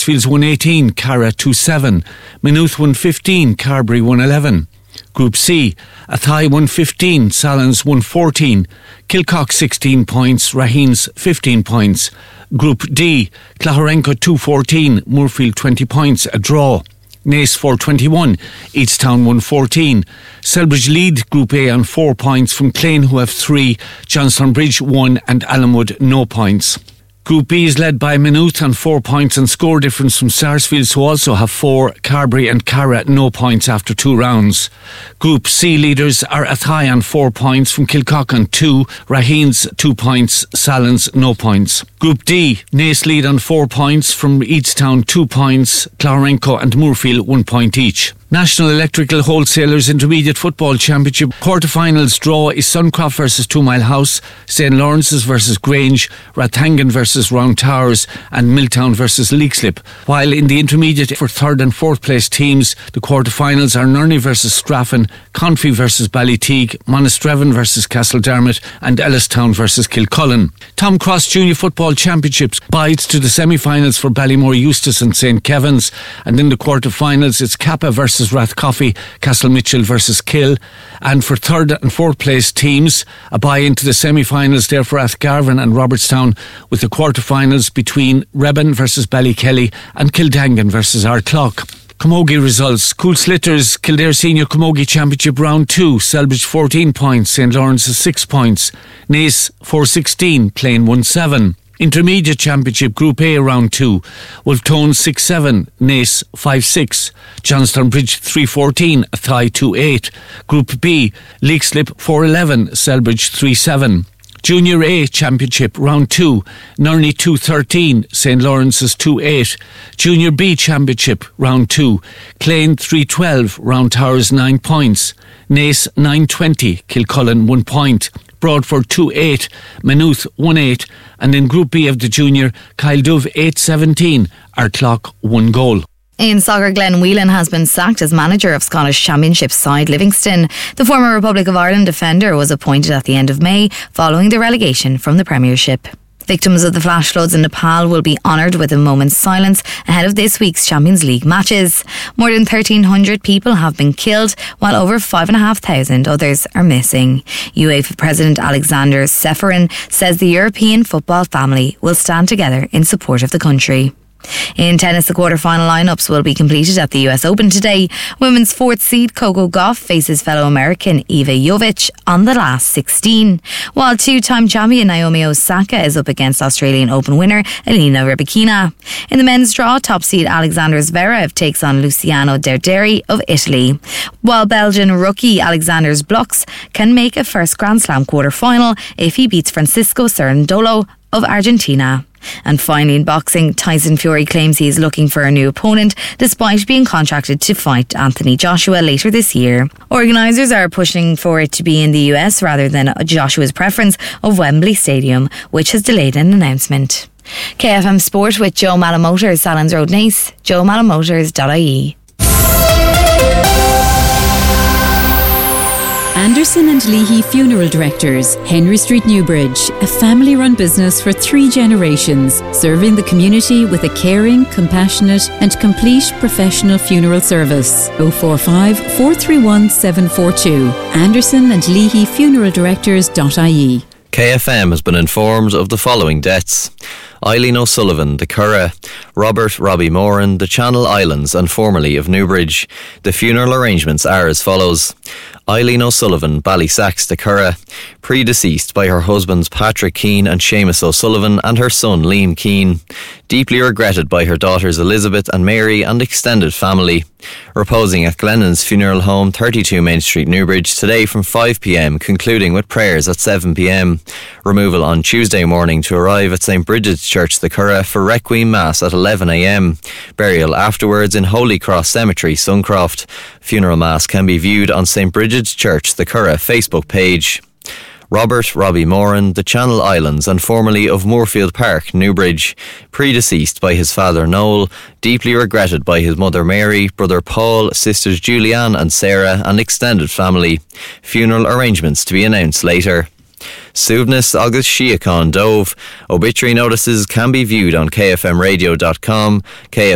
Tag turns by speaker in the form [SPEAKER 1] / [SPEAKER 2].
[SPEAKER 1] Sarsfields 118, Carra 27, Maynooth 115, Carbery 111. Group C, Athy 115, Sallins 114, Kilcock 16 points, Raheens 15 points. Group D, Claharenco 214, Moorfield 20 points, a draw. Naas 421, Easttown 114. Selbridge lead Group A on 4 points from Clane, who have 3, Johnstonbridge 1 and Allenwood no points. Group B is led by Maynooth on 4 points and score difference from Sarsfields, who also have 4, Carbery and Carra no points after 2 rounds. Group C leaders are Athy on 4 points from Kilcock on 2, Raheens 2 points, Sallins no points. Group D, Naas lead on 4 points from Easttown 2 points, Clarenco and Moorfield 1 point each. National Electrical Wholesalers Intermediate Football Championship quarter-finals draw is Suncroft versus 2 Mile House, St. Lawrence's versus Grange, Rathangan versus Round Towers and Milltown versus Leixlip. While in the intermediate for 3rd and 4th place teams, the quarter-finals are Nurney versus Straffan, Confey versus Ballyteague, Monasterevin versus Castledermot and Ellistown versus Kilcullen. Tom Cross Junior Football Championships bides to the semi-finals for Ballymore Eustace and St. Kevin's, and in the quarter-finals it's Kappa versus Rathcoffey, Castle Mitchell versus Kill. And for 3rd and 4th place teams, a bye into the semi-finals there for Athgarvan and Robertstown, with the quarter-finals between Rebben versus Ballykelly and Kildangan versus Ardclough. Camogie results. Cool Slitters, Kildare Senior Camogie Championship Round 2, Selbridge 14 points, St. Lawrence's 6 points, Naas 4-16, Clane 1-7. Intermediate Championship Group A Round 2, Wolftone 6-7, Naas 5-6, Johnstonbridge 3-14, Athy 2-8. Group B, Leixlip 4-11, Selbridge 3-7. Junior A Championship Round 2, Nurney 2-13, St. Lawrence's 2-8. Junior B Championship Round 2, Clane 3-12, Round Towers 9 points, Naas 9-20, Kilcullen 1 point. Broadford 2-8, Maynooth 1-8, and in Group B of the Junior, Kyledove 8-17, Ardclough 1 goal.
[SPEAKER 2] In soccer, Glenn Whelan has been sacked as manager of Scottish Championship side Livingston. The former Republic of Ireland defender was appointed at the end of May following the relegation from the Premiership. Victims of the flash floods in Nepal will be honoured with a moment's silence ahead of this week's Champions League matches. More than 1,300 people have been killed, while over 5,500 others are missing. UEFA President Alexander Ceferin says the European football family will stand together in support of the country. In tennis, the quarter-final lineups will be completed at the US Open today. Women's 4th seed Coco Gauff faces fellow American Iva Jovic on the last 16, while 2-time champion Naomi Osaka is up against Australian Open winner Elena Rybakina. In the men's draw, top seed Alexander Zverev takes on Luciano Derderi of Italy, while Belgian rookie Alexander Blux can make a first Grand Slam quarter-final if he beats Francisco Cerundolo of Argentina. And finally, in boxing, Tyson Fury claims he is looking for a new opponent despite being contracted to fight Anthony Joshua later this year. Organisers are pushing for it to be in the US rather than Joshua's preference of Wembley Stadium, which has delayed an announcement. KFM Sport with Joe Malamotors, Sallins Road, Naas, joemalamotors.ie.
[SPEAKER 3] Anderson and Leahy Funeral Directors, Henry Street, Newbridge, a family-run business for 3 generations, serving the community with a caring, compassionate and complete professional funeral service. 045 431 742. Anderson and Leahy Funeral Directors.ie.
[SPEAKER 4] KFM has been informed of the following deaths: Eileen O'Sullivan, the Curragh; Robert Robbie Moran, the Channel Islands and formerly of Newbridge. The funeral arrangements are as follows: Eileen O'Sullivan, Ballysacks, the Curragh, predeceased by her husbands Patrick Keane and Seamus O'Sullivan and her son Liam Keane. Deeply regretted by her daughters Elizabeth and Mary and extended family. Reposing at Glennon's Funeral Home, 32 Main Street, Newbridge, today from 5 p.m, concluding with prayers at 7 p.m. Removal on Tuesday morning to arrive at St Bridget's Church, the Curragh, for Requiem Mass at 11 a.m. Burial afterwards in Holy Cross Cemetery, Suncroft. Funeral Mass can be viewed on St Bridget's Church, the Curragh Facebook page. Robert Robbie Moran, the Channel Islands and formerly of Moorfield Park, Newbridge, predeceased by his father Noel, deeply regretted by his mother Mary, brother Paul, sisters Julianne and Sarah and extended family. Funeral arrangements to be announced later. Suivnis agus Síocháin Dóibh. Obituary notices can be viewed on kfmradio.com,